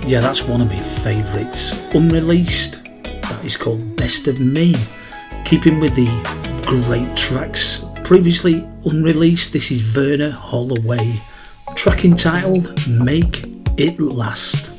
Yeah, that's one of my favourites. Unreleased, that is called Best of Me. Keeping with the great tracks previously unreleased, this is Verna Holloway, track entitled Make It Last.